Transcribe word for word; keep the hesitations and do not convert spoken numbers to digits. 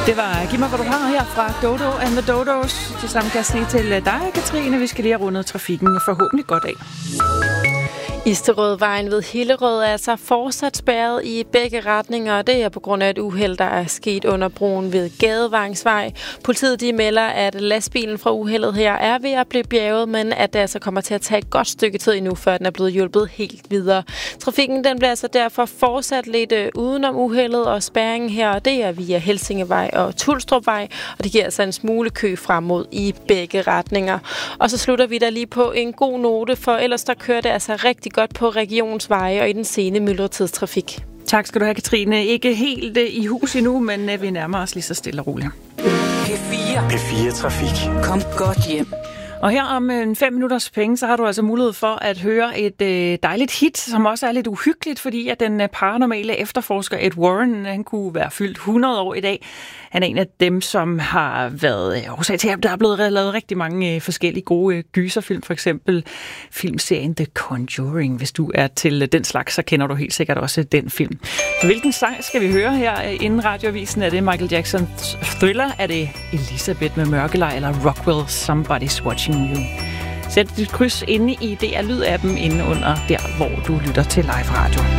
Det var Giv mig, hvad du har her fra Dodo and the Dodos. Det samme kan jeg sige til dig, Katrine. Vi skal lige have rundet trafikken forhåbentlig godt af. Isterødvejen ved Hillerød er altså fortsat spærret i begge retninger, og det er på grund af et uheld, der er sket under broen ved Gadevangsvej. Politiet de melder, at lastbilen fra uheldet her er ved at blive bjerget, men at det altså kommer til at tage et godt stykke tid endnu, før den er blevet hjulpet helt videre. Trafikken den bliver altså derfor fortsat lidt øh, udenom uheldet, og spærringen her, det er via Helsingevej og Tulstrupvej, og det giver altså en smule kø frem mod i begge retninger. Og så slutter vi der lige på en god note, for ellers der kører det altså rigtig godt på regionsveje og i den sene myldretidstrafik. Tak skal du have, Katrine. Ikke helt i hus endnu, men vi nærmer os lige så stille og roligt. P fire. P fire Trafik. Kom godt hjem. Og her om en fem minutters penge, så har du altså mulighed for at høre et øh, dejligt hit, som også er lidt uhyggeligt, fordi at den paranormale efterforsker Ed Warren, han kunne være fyldt hundrede år i dag. Han er en af dem, som har været årsag til, at der er blevet lavet rigtig mange øh, forskellige gode øh, gyserfilm, for eksempel filmserien The Conjuring. Hvis du er til den slags, så kender du helt sikkert også den film. Hvilken sang skal vi høre her inden radioavisen? Er det Michael Jacksons Thriller? Er det Elizabeth med Mørkelej eller Rockwell Somebody's Watching You? Sæt dit kryds inde i D R Lyd-appen inde under der, hvor du lytter til live radio.